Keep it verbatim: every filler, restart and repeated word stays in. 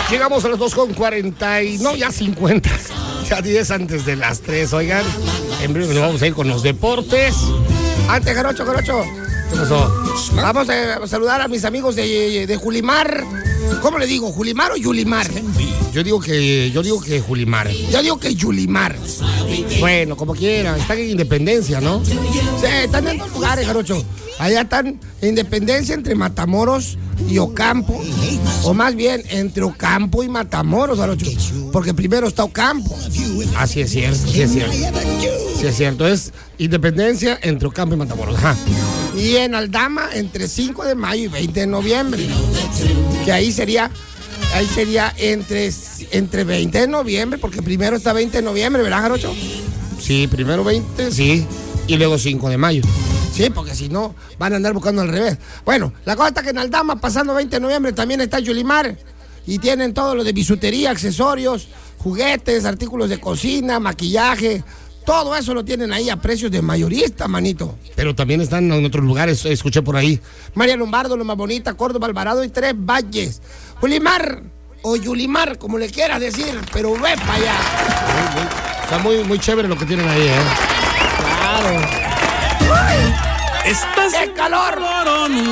Llegamos a las dos con cuarenta y... No, ya cincuenta. Ya diez antes de las tres, oigan. En breve nos vamos a ir con los deportes. Antes, Jarocho, Jarocho. ¿Qué pasó? Vamos a saludar a mis amigos de, de Julimar. ¿Cómo le digo? ¿Julimar o Yulimar? Yo digo que, yo digo que Julimar. Yo digo que Yulimar. Bueno, como quiera. Están en Independencia, ¿no? Sí, están en dos lugares, Jarocho. Allá están en Independencia entre Matamoros y Ocampo. O más bien, entre Ocampo y Matamoros, Jarocho. Porque primero está Ocampo. Así es cierto, sí es cierto. Sí es cierto. Es Independencia entre Ocampo y Matamoros. Ajá. Y en Aldama entre cinco de mayo y veinte de noviembre. Que ahí sería... Ahí sería entre, entre veinte de noviembre, porque primero está veinte de noviembre, ¿verdad, Jarocho? Sí, primero veinte, sí, y luego cinco de mayo. Sí, porque si no, van a andar buscando al revés. Bueno, la cosa está que en Aldama, pasando veinte de noviembre, también está Yulimar, y tienen todo lo de bisutería, accesorios, juguetes, artículos de cocina, maquillaje. Todo eso lo tienen ahí a precios de mayorista, manito. Pero también están en otros lugares, escuché por ahí. María Lombardo, Lo Más Bonita, Córdoba, Alvarado y Tres Valles. Julimar o Yulimar, como le quieras decir, pero ve para allá. Muy, muy, está muy, muy chévere lo que tienen ahí, ¿eh? Claro. Estás ¡Qué calor!